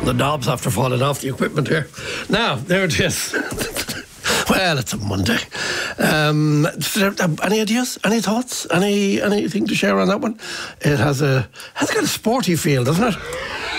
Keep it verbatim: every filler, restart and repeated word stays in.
The knobs after falling off the equipment here. Now, there it is. Well, it's a Monday. Um, any ideas? Any thoughts? Any anything to share on that one? It has a has got a sporty feel, doesn't it?